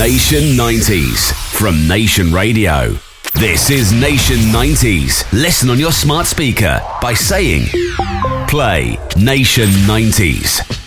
Nation 90s from Nation Radio. This is Nation 90s. Listen on your smart speaker by saying, play Nation 90s.